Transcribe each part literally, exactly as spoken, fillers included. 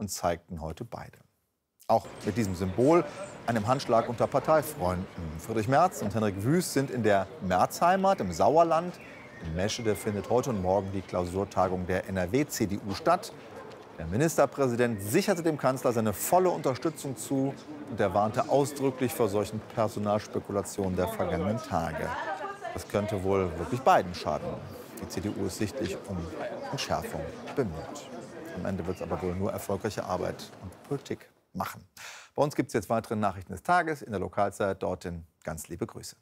und zeigten heute beide. Auch mit diesem Symbol, einem Handschlag unter Parteifreunden. Friedrich Merz und Henrik Wüst sind in der Merzheimat im Sauerland. In Meschede findet heute und morgen die Klausurtagung der N R W-C D U statt. Der Ministerpräsident sicherte dem Kanzler seine volle Unterstützung zu und er warnte ausdrücklich vor solchen Personalspekulationen der vergangenen Tage. Das könnte wohl wirklich beiden schaden. Die C D U ist sichtlich um Entschärfung bemüht. Am Ende wird es aber wohl nur erfolgreiche Arbeit und Politik machen. Bei uns gibt es jetzt weitere Nachrichten des Tages in der Lokalzeit. Dorthin ganz liebe Grüße.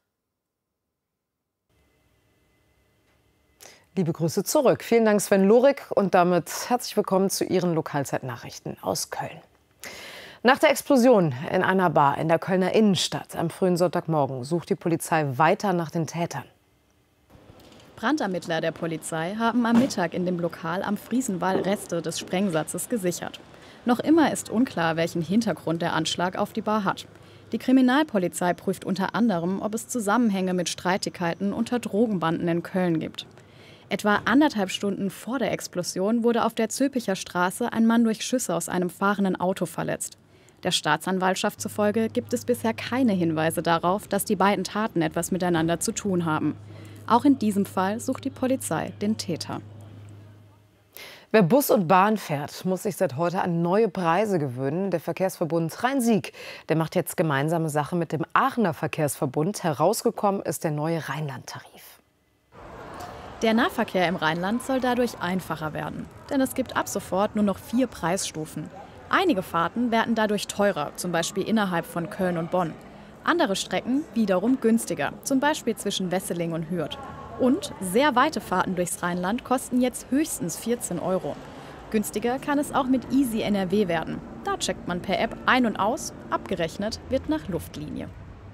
Liebe Grüße zurück. Vielen Dank, Sven Lorik. Und damit herzlich willkommen zu Ihren Lokalzeitnachrichten aus Köln. Nach der Explosion in einer Bar in der Kölner Innenstadt am frühen Sonntagmorgen sucht die Polizei weiter nach den Tätern. Brandermittler der Polizei haben am Mittag in dem Lokal am Friesenwall Reste des Sprengsatzes gesichert. Noch immer ist unklar, welchen Hintergrund der Anschlag auf die Bar hat. Die Kriminalpolizei prüft unter anderem, ob es Zusammenhänge mit Streitigkeiten unter Drogenbanden in Köln gibt. Etwa anderthalb Stunden vor der Explosion wurde auf der Zülpicher Straße ein Mann durch Schüsse aus einem fahrenden Auto verletzt. Der Staatsanwaltschaft zufolge gibt es bisher keine Hinweise darauf, dass die beiden Taten etwas miteinander zu tun haben. Auch in diesem Fall sucht die Polizei den Täter. Wer Bus und Bahn fährt, muss sich seit heute an neue Preise gewöhnen. Der Verkehrsverbund Rhein-Sieg, der macht jetzt gemeinsame Sache mit dem Aachener Verkehrsverbund. Herausgekommen ist der neue Rheinland-Tarif. Der Nahverkehr im Rheinland soll dadurch einfacher werden. Denn es gibt ab sofort nur noch vier Preisstufen. Einige Fahrten werden dadurch teurer, zum Beispiel innerhalb von Köln und Bonn. Andere Strecken wiederum günstiger, zum Beispiel zwischen Wesseling und Hürth. Und sehr weite Fahrten durchs Rheinland kosten jetzt höchstens vierzehn Euro. Günstiger kann es auch mit Easy N R W werden. Da checkt man per App ein und aus, abgerechnet wird nach Luftlinie.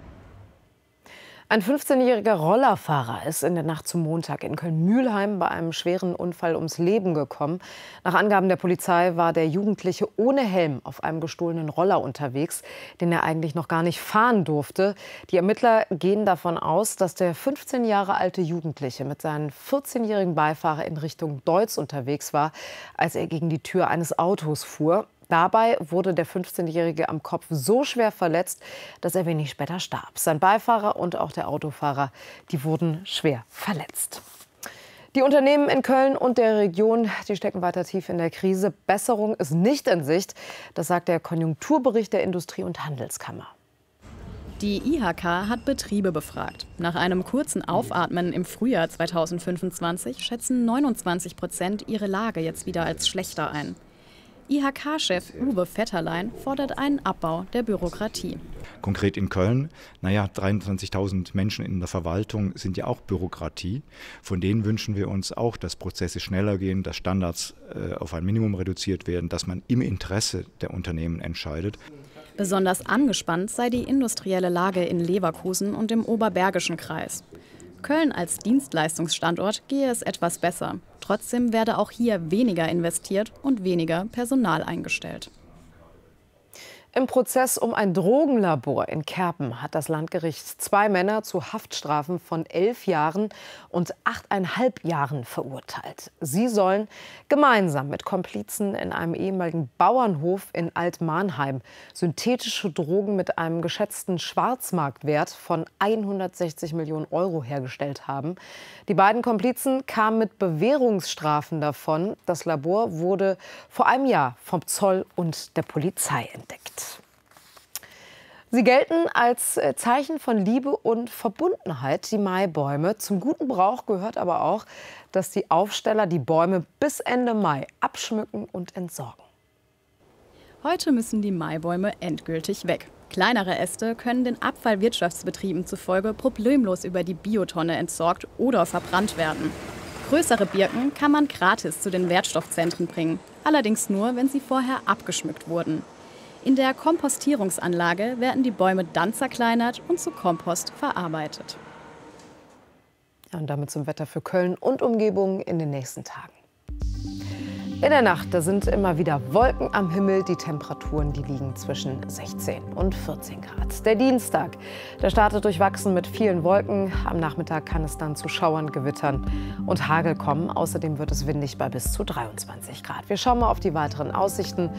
Ein fünfzehnjähriger Rollerfahrer ist in der Nacht zum Montag in Köln-Mülheim bei einem schweren Unfall ums Leben gekommen. Nach Angaben der Polizei war der Jugendliche ohne Helm auf einem gestohlenen Roller unterwegs, den er eigentlich noch gar nicht fahren durfte. Die Ermittler gehen davon aus, dass der fünfzehn Jahre alte Jugendliche mit seinem vierzehnjährigen Beifahrer in Richtung Deutz unterwegs war, als er gegen die Tür eines Autos fuhr. Dabei wurde der fünfzehnjährige am Kopf so schwer verletzt, dass er wenig später starb. Sein Beifahrer und auch der Autofahrer, die wurden schwer verletzt. Die Unternehmen in Köln und der Region, die stecken weiter tief in der Krise. Besserung ist nicht in Sicht. Das sagt der Konjunkturbericht der Industrie- und Handelskammer. Die I H K hat Betriebe befragt. Nach einem kurzen Aufatmen im Frühjahr zweitausendfünfundzwanzig schätzen neunundzwanzig Prozent ihre Lage jetzt wieder als schlechter ein. I H K-Chef Uwe Vetterlein fordert einen Abbau der Bürokratie. Konkret in Köln, naja, dreiundzwanzigtausend Menschen in der Verwaltung sind ja auch Bürokratie. Von denen wünschen wir uns auch, dass Prozesse schneller gehen, dass Standards äh, auf ein Minimum reduziert werden, dass man im Interesse der Unternehmen entscheidet. Besonders angespannt sei die industrielle Lage in Leverkusen und im Oberbergischen Kreis. Köln als Dienstleistungsstandort gehe es etwas besser. Trotzdem werde auch hier weniger investiert und weniger Personal eingestellt. Im Prozess um ein Drogenlabor in Kerpen hat das Landgericht zwei Männer zu Haftstrafen von elf Jahren und achteinhalb Jahren verurteilt. Sie sollen gemeinsam mit Komplizen in einem ehemaligen Bauernhof in Altmarnheim synthetische Drogen mit einem geschätzten Schwarzmarktwert von hundertsechzig Millionen Euro hergestellt haben. Die beiden Komplizen kamen mit Bewährungsstrafen davon. Das Labor wurde vor einem Jahr vom Zoll und der Polizei entdeckt. Sie gelten als Zeichen von Liebe und Verbundenheit, die Maibäume. Zum guten Brauch gehört aber auch, dass die Aufsteller die Bäume bis Ende Mai abschmücken und entsorgen. Heute müssen die Maibäume endgültig weg. Kleinere Äste können den Abfallwirtschaftsbetrieben zufolge problemlos über die Biotonne entsorgt oder verbrannt werden. Größere Birken kann man gratis zu den Wertstoffzentren bringen, allerdings nur, wenn sie vorher abgeschmückt wurden. In der Kompostierungsanlage werden die Bäume dann zerkleinert und zu Kompost verarbeitet. Ja, und damit zum Wetter für Köln und Umgebung in den nächsten Tagen. In der Nacht, da sind immer wieder Wolken am Himmel. Die Temperaturen, die liegen zwischen sechzehn und vierzehn Grad. Der Dienstag, der startet durchwachsen mit vielen Wolken. Am Nachmittag kann es dann zu Schauern, Gewittern und Hagel kommen. Außerdem wird es windig bei bis zu dreiundzwanzig Grad. Wir schauen mal auf die weiteren Aussichten.